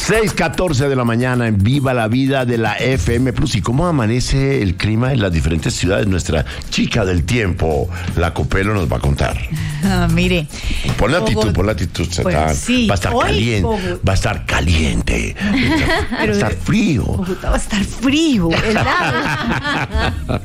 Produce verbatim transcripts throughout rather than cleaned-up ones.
seis catorce de la mañana en Viva la Vida de la F M Plus. ¿Y cómo amanece el clima en las diferentes ciudades? Nuestra chica del tiempo, la Copelo, nos va a contar. Ah, mire. Pon la actitud, pon la actitud. Pues sí, va a estar hoy, caliente. Bogotá. Va a estar caliente. Va a estar frío. Bogotá va a estar frío, helado.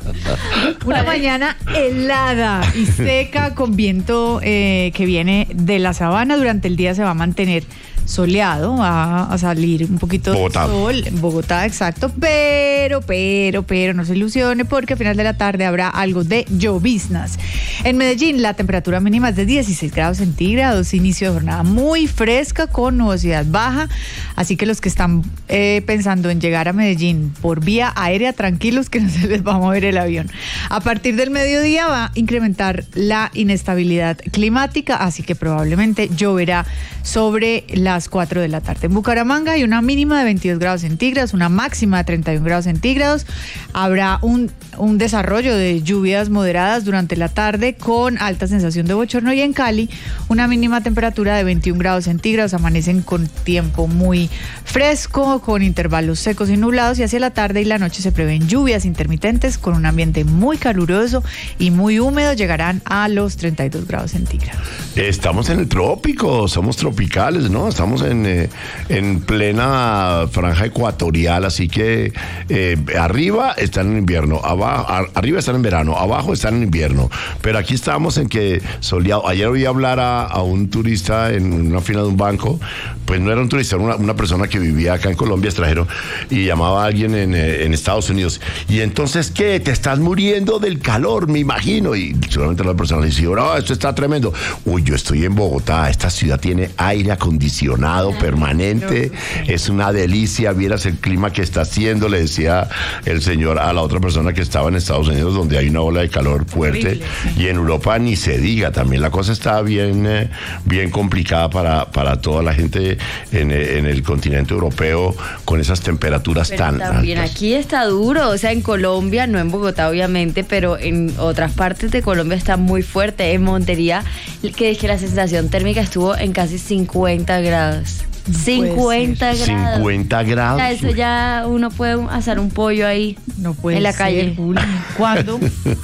Una mañana helada y seca con viento eh, que viene de la sabana. Durante el día se va a mantener soleado, va a salir un poquito Bogotá. de sol en Bogotá, exacto, pero, pero, pero no se ilusione porque a final de la tarde habrá algo de lloviznas. En Medellín la temperatura mínima es de dieciséis grados centígrados, inicio de jornada muy fresca con nubosidad baja, así que los que están eh, pensando en llegar a Medellín por vía aérea, tranquilos que no se les va a mover el avión. A partir del mediodía va a incrementar la inestabilidad climática, así que probablemente lloverá sobre las cuatro de la tarde. En Bucaramanga hay una mínima de veintidós grados centígrados, una máxima de treinta y uno grados centígrados. Habrá un, un desarrollo de lluvias moderadas durante la tarde con alta sensación de bochorno, y en Cali una mínima temperatura de veintiún grados centígrados. Amanecen con tiempo muy fresco, con intervalos secos y nublados, y hacia la tarde y la noche se prevén lluvias intermitentes con un ambiente muy caluroso y muy húmedo. Llegarán a los treinta y dos grados centígrados. Estamos en el trópico, somos tropicales, ¿no? Estamos en, eh, en plena franja ecuatorial, así que eh, arriba están en invierno, abajo, a, arriba están en verano, abajo están en invierno. Pero aquí estamos en que soleado. Ayer oí hablar a, a un turista en una fila de un banco, pues no era un turista, era una, una persona que vivía acá en Colombia, extranjero, y llamaba a alguien en, eh, en Estados Unidos. Y entonces, ¿qué? Te estás muriendo del calor, me imagino. Y seguramente la persona le dice, no, esto está tremendo. Uy, yo estoy en Bogotá, esta ciudad tiene aire acondicionado permanente, es una delicia, vieras el clima que está haciendo, le decía el señor a la otra persona que estaba en Estados Unidos, donde hay una ola de calor fuerte. Horrible, sí. Y en Europa ni se diga, también la cosa está bien, eh, bien complicada para, para toda la gente en, en el continente europeo con esas temperaturas pero tan también altas. Aquí está duro, o sea, en Colombia, no en Bogotá obviamente, pero en otras partes de Colombia está muy fuerte. En Montería, que es que la sensación térmica estuvo en casi cincuenta grados. No cincuenta grados. cincuenta grados. O sea, eso ya uno puede asar un pollo ahí. No puede en la ser, calle. Juli. ¿Cuándo?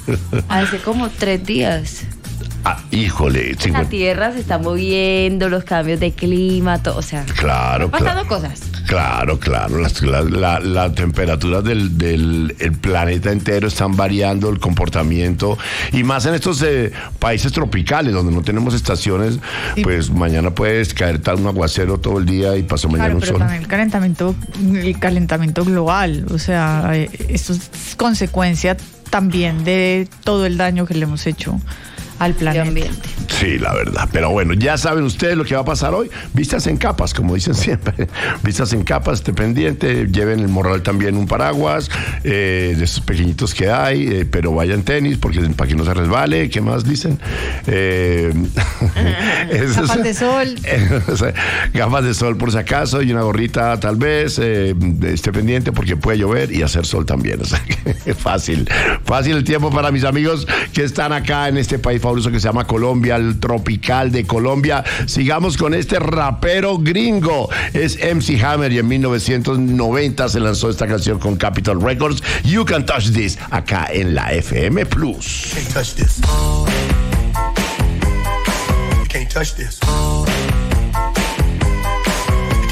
Hace como tres días. Ah, híjole. La cincuenta tierra se está moviendo, los cambios de clima, todo, o sea, Claro, están pasando claro. cosas. Claro, claro, las la, la, la temperatura del, del el planeta entero están variando, el comportamiento, y más en estos eh, países tropicales donde no tenemos estaciones, sí. Pues mañana puede caer tal un aguacero todo el día y pasó mañana Claro, un pero sol. también el calentamiento, el calentamiento global, o sea, eh, esto es consecuencia también de todo el daño que le hemos hecho al planeta. Sí, la verdad. Pero bueno, ya saben ustedes lo que va a pasar hoy. Vistas en capas, como dicen siempre. Vistas en capas, esté pendiente. Lleven el morral también, un paraguas, eh, de esos pequeñitos que hay, eh, pero vayan tenis, porque para que no se resbale. ¿Qué más dicen? Eh, Gafas de sol. Gafas de sol por si acaso, y una gorrita tal vez. Eh, esté pendiente porque puede llover y hacer sol también. O sea, que fácil. Fácil el tiempo para mis amigos que están acá en este país fabuloso que se llama Colombia, el tropical de Colombia. Sigamos con este rapero gringo. Es M C Hammer, y en mil novecientos noventa se lanzó esta canción con Capitol Records, You Can Touch This, acá en la F M Plus. You can't touch this. You can't touch this.